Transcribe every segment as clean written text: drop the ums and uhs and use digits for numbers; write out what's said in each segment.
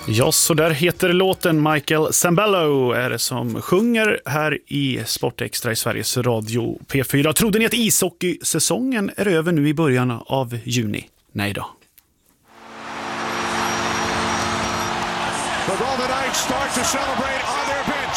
Ja, så där heter låten. Michael Sambello är det som sjunger här i Sportextra i Sveriges Radio P4. Trodde ni att ishockeysäsongen är över nu i början av juni? Nej då. The Golden Knights start to celebrate on their bench.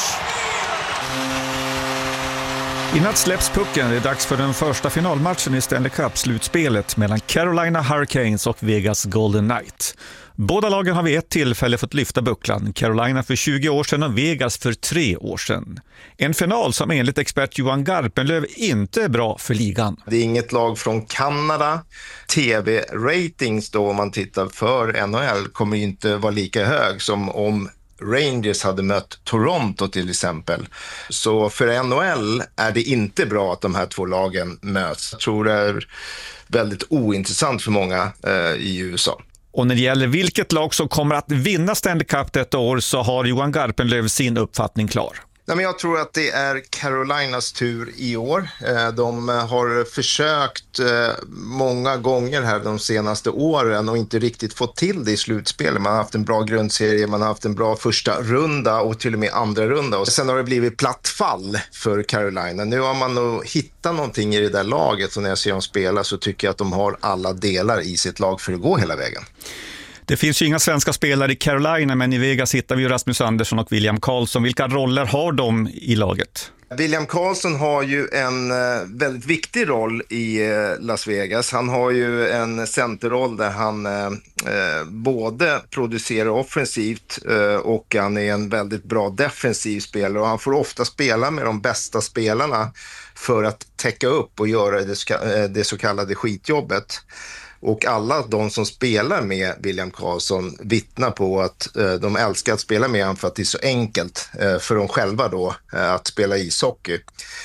I natt släpps pucken. Det är dags för den första finalmatchen i Stanley Cup-slutspelet mellan Carolina Hurricanes och Vegas Golden Knights. Båda lagen har vid ett tillfälle fått lyfta bucklan. Carolina för 20 år sedan och Vegas för 3 år sedan. En final som enligt expert Johan Garpenlöv inte är bra för ligan. Det är inget lag från Kanada. TV-ratings då, om man tittar för NHL, kommer inte vara lika hög som om Rangers hade mött Toronto till exempel. Så för NHL är det inte bra att de här två lagen möts. Jag tror det är väldigt ointressant för många i USA. Och när det gäller vilket lag som kommer att vinna Stanley Cup detta år så har Johan Garpenlöv sin uppfattning klar. Nej, men jag tror att det är Carolinas tur i år. De har försökt många gånger här de senaste åren och inte riktigt fått till det i slutspelet. Man har haft en bra grundserie, man har haft en bra första runda och till och med andra runda. Och sen har det blivit platt fall för Carolina. Nu har man nog hittat någonting i det där laget och när jag ser dem spela så tycker jag att de har alla delar i sitt lag för att gå hela vägen. Det finns ju inga svenska spelare i Carolina, men i Vegas hittar vi ju Rasmus Andersson och William Karlsson. Vilka roller har de i laget? William Karlsson har ju en väldigt viktig roll i Las Vegas. Han har ju en centerroll där han både producerar offensivt och han är en väldigt bra defensiv spelare. Och han får ofta spela med de bästa spelarna för att täcka upp och göra det så kallade skitjobbet. Och alla de som spelar med William Karlsson vittnar på att de älskar att spela med honom för att det är så enkelt för dem själva då att spela ishockey.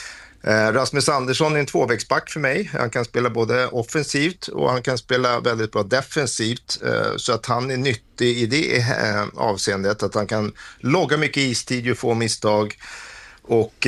Rasmus Andersson är en tvåvägsback för mig. Han kan spela både offensivt och han kan spela väldigt bra defensivt. Så att han är nyttig i det avseendet att han kan logga mycket istid och få misstag och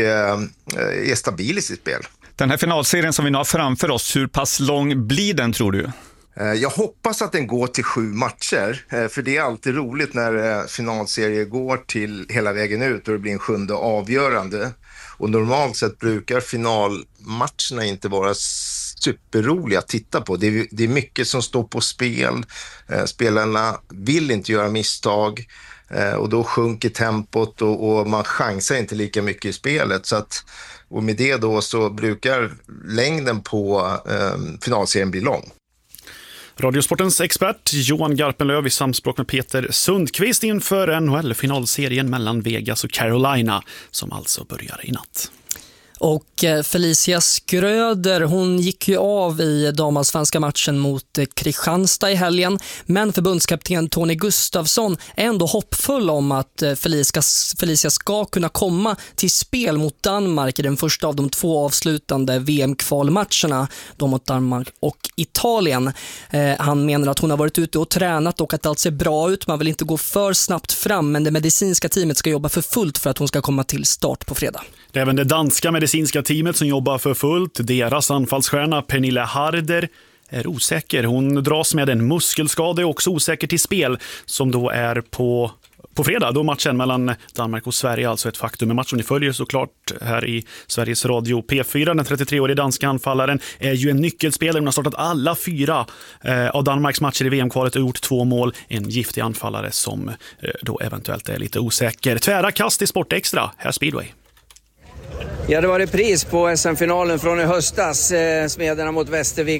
är stabil i sitt spel. Den här finalserien som vi nu har framför oss, hur pass lång blir den tror du? Jag hoppas att den går till 7 matcher, för det är alltid roligt när finalserier går till hela vägen ut och det blir en 7:e avgörande. Och normalt sett brukar finalmatcherna inte vara superroliga att titta på. Det är mycket som står på spel. Spelarna vill inte göra misstag och då sjunker tempot och man chansar inte lika mycket i spelet. Så att, och med det då så brukar längden på finalserien bli lång. Radiosportens expert Johan Garpenlöv i samspråk med Peter Sundqvist inför NHL-finalserien mellan Vegas och Carolina som alltså börjar i natt. Och Felicia Skröder, hon gick ju av i damallsvenska matchen mot Kristianstad i helgen. Men förbundskapten Tony Gustafsson är ändå hoppfull om att Felicia ska kunna komma till spel mot Danmark i den första av de 2 avslutande VM-kvalmatcherna, då mot Danmark och Italien. Han menar att hon har varit ute och tränat och att allt ser bra ut. Man vill inte gå för snabbt fram, men det medicinska teamet ska jobba för fullt för att hon ska komma till start på fredag. Det är även det danska medicinska teamet som jobbar för fullt. Deras anfallsstjärna Pernille Harder är osäker. Hon dras med en muskelskada och också osäker till spel som då är på fredag. Då matchen mellan Danmark och Sverige alltså ett faktum. Men matchen ni följer såklart här i Sveriges Radio P4. Den 33-åriga danska anfallaren är ju en nyckelspelare. Hon har startat alla 4 av Danmarks matcher i VM-kvalet och gjort 2 mål. En giftig anfallare som då eventuellt är lite osäker. Tvära kast i Sportextra. Här Speedway. Ja, det var repris på SM-finalen från i höstas, Smederna mot Västervik.